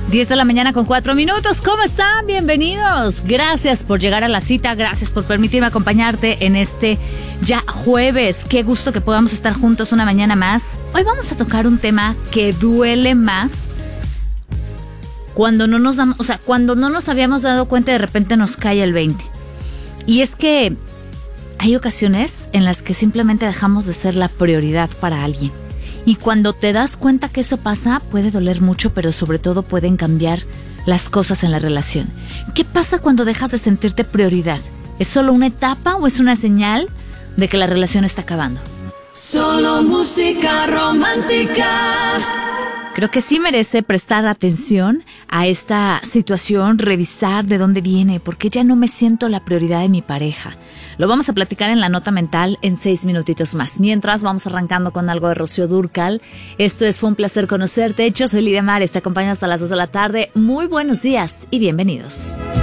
10 de la mañana con 4 minutos. ¿Cómo están? Bienvenidos. Gracias por llegar a la cita. Gracias por permitirme acompañarte en este ya jueves. Qué gusto que podamos estar juntos una mañana más. Hoy vamos a tocar un tema que duele más cuando no nos habíamos dado cuenta y de repente nos cae el 20. Y es que hay ocasiones en las que simplemente dejamos de ser la prioridad para alguien. Y cuando te das cuenta que eso pasa, puede doler mucho, pero sobre todo pueden cambiar las cosas en la relación. ¿Qué pasa cuando dejas de sentirte prioridad? ¿Es solo una etapa o es una señal de que la relación está acabando? Solo música romántica. Creo que sí merece prestar atención a esta situación, revisar de dónde viene, porque ya no me siento la prioridad de mi pareja. Lo vamos a platicar en la nota mental en 6 minutitos más. Mientras vamos arrancando con algo de Rocío Dúrcal. Fue un placer conocerte. Yo soy Lidia Mar, te acompaño hasta las 2 de la tarde. Muy buenos días y bienvenidos.